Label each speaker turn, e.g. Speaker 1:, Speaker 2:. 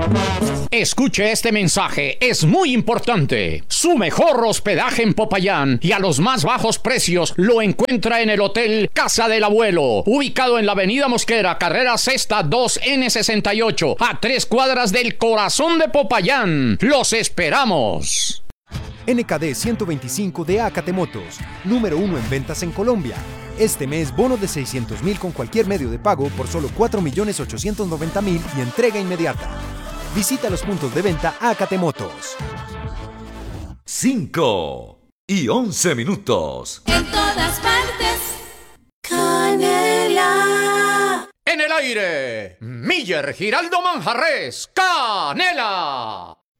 Speaker 1: Escuche este mensaje, es muy importante. Su mejor hospedaje en Popayán y a los más bajos precios lo encuentra en el Hotel Casa del Abuelo, ubicado en la Avenida Mosquera, carrera sexta 2N68, a 3 cuadras del corazón de Popayán. ¡Los esperamos!
Speaker 2: NKD 125 de Acate Motos, número 1 en ventas en Colombia. Este mes, bono de 600.000 con cualquier medio de pago por solo 4.890.000 y entrega inmediata. Visita los puntos de venta Acate Motos.
Speaker 3: 5:11.
Speaker 4: En todas partes, Canela.
Speaker 1: En el aire, Miller Giraldo Manjarres, Canela.